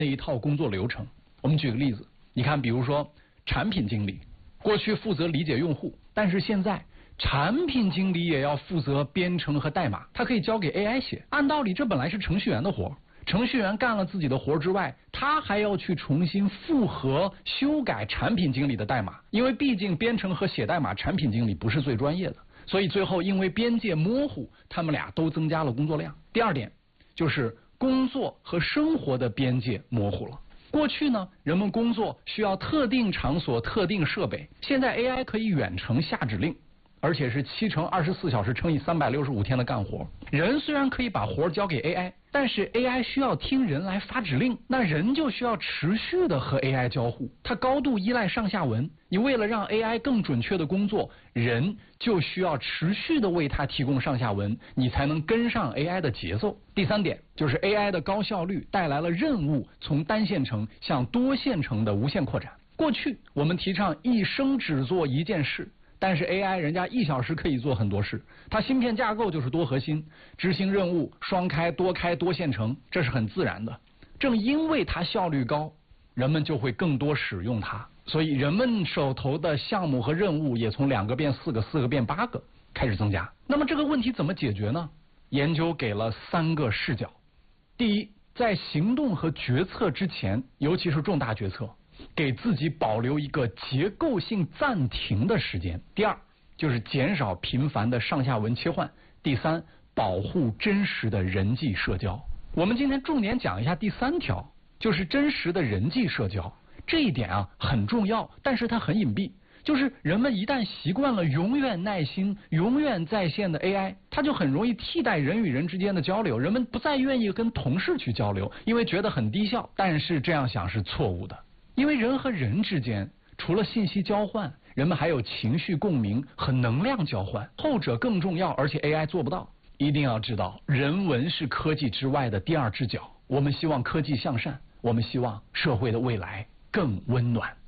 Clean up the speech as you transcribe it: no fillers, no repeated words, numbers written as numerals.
那一套工作流程。我们举个例子，你看，比如说产品经理，过去负责理解用户，但是现在产品经理也要负责编程和代码，他可以交给 AI 写。按道理，这本来是程序员的活，程序员干了自己的活之外，他还要去重新复核修改产品经理的代码，因为毕竟编程和写代码，产品经理不是最专业的，所以最后因为边界模糊，他们俩都增加了工作量。第二点就是工作和生活的边界模糊了。过去呢，人们工作需要特定场所、特定设备，现在 AI 可以远程下指令，而且是7×24小时乘以365天的干活。人虽然可以把活交给 AI， 但是 AI 需要听人来发指令，那人就需要持续的和 AI 交互，它高度依赖上下文。你为了让 AI 更准确的工作，人就需要持续的为它提供上下文，你才能跟上 AI 的节奏。第三点就是 AI 的高效率带来了任务从单线程向多线程的无限扩展。过去我们提倡一生只做一件事，但是 AI 人家1小时可以做很多事，它芯片架构就是多核心，执行任务双开多线程，这是很自然的。正因为它效率高，人们就会更多使用它，所以人们手头的项目和任务也从2个变4个，4个变8个开始增加。那么这个问题怎么解决呢？研究给了3个视角。第一，在行动和决策之前，尤其是重大决策，给自己保留一个结构性暂停的时间。第二，就是减少频繁的上下文切换。第三，保护真实的人际社交。我们今天重点讲一下第3条，就是真实的人际社交。这一点啊很重要，但是它很隐蔽。就是人们一旦习惯了永远耐心、永远在线的 AI， 它就很容易替代人与人之间的交流。人们不再愿意跟同事去交流，因为觉得很低效。但是这样想是错误的，因为人和人之间除了信息交换，人们还有情绪共鸣和能量交换，后者更重要，而且 AI 做不到。一定要知道，人文是科技之外的第2只脚。我们希望科技向善，我们希望社会的未来更温暖。